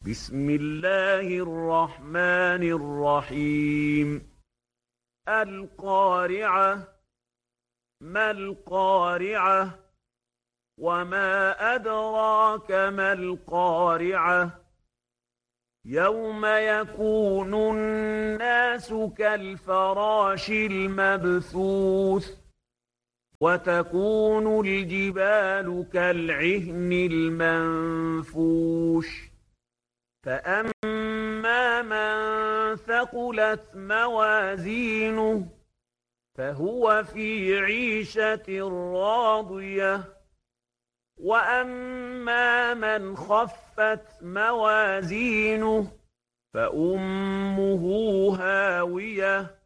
بسم الله الرحمن الرحيم القارعة. ما القارعة؟ وما أدراك ما القارعة؟ يوم يكون الناس كالفراش المبثوث وتكون الجبال كالعهن المنفوش فأما من ثقلت موازينه فهو في عيشة راضية وأما من خفت موازينه فأمه هاوية